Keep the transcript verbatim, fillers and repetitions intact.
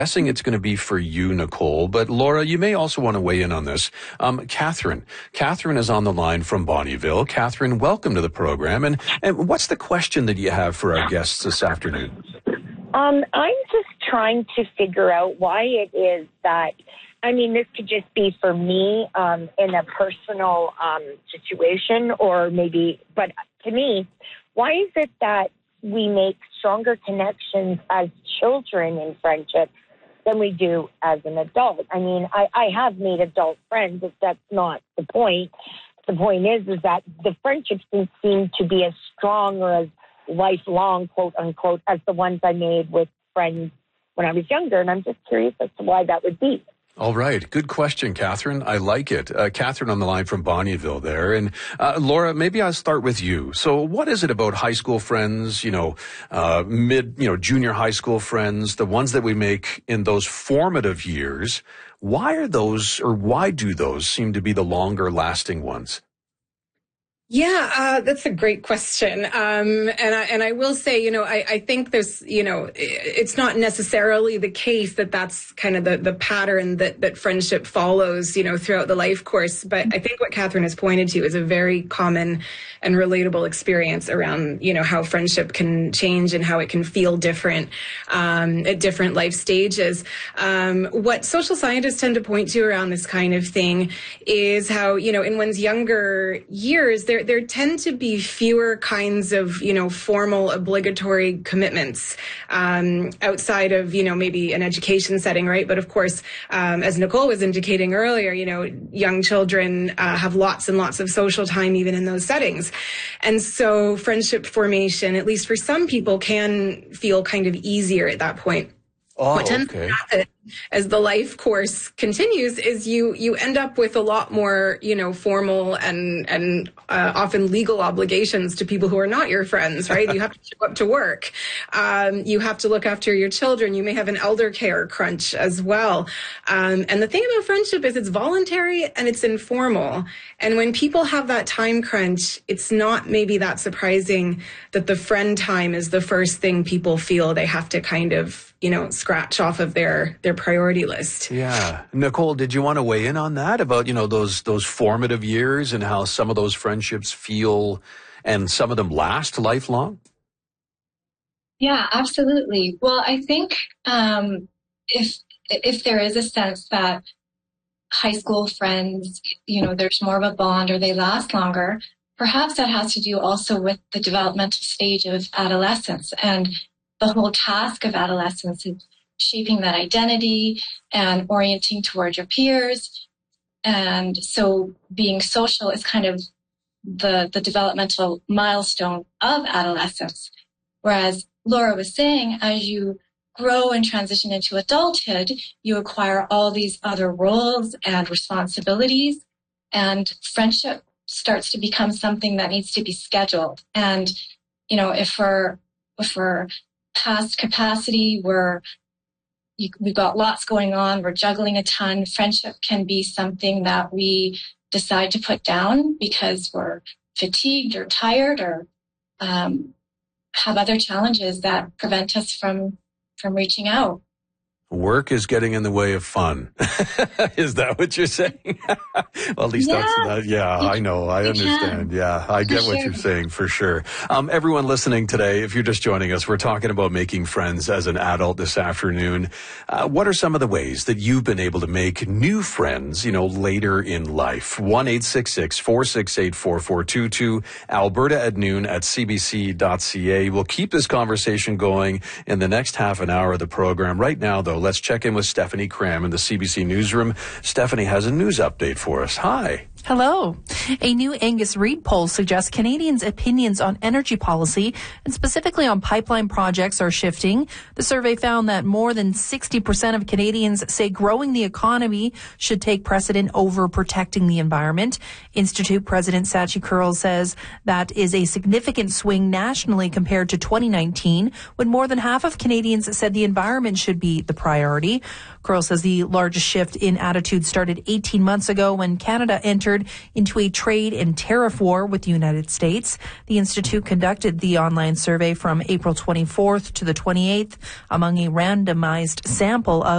guessing it's going to be for you, Nicole, but Laura, you may also want to weigh in on this. Um, Catherine. Catherine is on the line from Bonnyville. Catherine, welcome to the program. And, and what's the question that you have for our guests this afternoon? Um, I'm just trying to figure out why it is that, I mean, this could just be for me um, in a personal um, situation or maybe, but to me, why is it that we make stronger connections as children in friendship than we do as an adult? I mean, I, I have made adult friends, but that's not the point. The point is, is that the friendships don't seem to be as strong or as lifelong, quote unquote, as the ones I made with friends when I was younger. And I'm just curious as to why that would be. All right. Good question, Catherine. I like it. Uh, Catherine on the line from Bonnyville there. And uh, Laura, maybe I'll start with you. So what is it about high school friends, you know, uh, mid, you know, junior high school friends, the ones that we make in those formative years? Why are those, or why do those seem to be the longer lasting ones? Yeah, uh, that's a great question. Um, and I, and I will say, you know, I, I think there's, you know, it's not necessarily the case that that's kind of the, the pattern that, that friendship follows, you know, throughout the life course. But I think what Catherine has pointed to is a very common and relatable experience around, you know, how friendship can change and how it can feel different um, at different life stages. Um, what social scientists tend to point to around this kind of thing is how, you know, in one's younger years, there there tend to be fewer kinds of, you know, formal obligatory commitments um, outside of, you know, maybe an education setting, right? But of course, um, as Nicole was indicating earlier, you know, young children uh, have lots and lots of social time even in those settings. And so friendship formation, at least for some people, can feel kind of easier at that point. Oh, what tends okay. to happen as the life course continues is you you end up with a lot more, you know, formal and and uh, often legal obligations to people who are not your friends, right? You have to show up to work. Um, you have to look after your children. You may have an elder care crunch as well. Um, and the thing about friendship is it's voluntary and it's informal. And when people have that time crunch, it's not maybe that surprising that the friend time is the first thing people feel they have to kind of, you know, scratch off of their their priority list. Yeah. Nicole, did you want to weigh in on that about, you know, those those formative years and how some of those friendships feel and some of them last lifelong? Yeah, absolutely. Well, I think um, if if there is a sense that high school friends, you know, there's more of a bond or they last longer, perhaps that has to do also with the developmental stage of adolescence. And the whole task of adolescence is shaping that identity and orienting towards your peers. And so being social is kind of the, the developmental milestone of adolescence. Whereas Laura was saying, as you grow and transition into adulthood, you acquire all these other roles and responsibilities, and friendship starts to become something that needs to be scheduled. And, you know, if we're, if we're past capacity, we're You, we've got lots going on. We're juggling a ton. Friendship can be something that we decide to put down because we're fatigued or tired or um, have other challenges that prevent us from from reaching out. Work is getting in the way of fun. Is that what you're saying? Well, at least yeah. that's that. Yeah, I know. I understand. Can. Yeah, I get for what sure. you're saying for sure. Um, everyone listening today, if you're just joining us, we're talking about making friends as an adult this afternoon. Uh, what are some of the ways that you've been able to make new friends, you know, later in life? one eight six six, four six eight, four four two two, Alberta at noon at c b c dot c a. We'll keep this conversation going in the next half an hour of the program. Right now, though, let's check in with Stephanie Cram in the C B C newsroom. Stephanie has a news update for us. Hi. Hello. A new Angus Reid poll suggests Canadians' opinions on energy policy and specifically on pipeline projects are shifting. The survey found that more than sixty percent of Canadians say growing the economy should take precedent over protecting the environment. Institute President Sachi Kurl says that is a significant swing nationally compared to twenty nineteen, when more than half of Canadians said the environment should be the priority. Kurl says the largest shift in attitude started eighteen months ago when Canada entered into a trade and tariff war with the United States. The Institute conducted the online survey from April twenty-fourth to the twenty-eighth among a randomized sample of